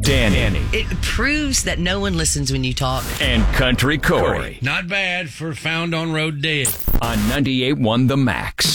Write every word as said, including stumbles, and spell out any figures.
Danny. It proves that no one listens when you talk. And Country Corey. Not bad for found on road dead. On ninety-eight point one The Max.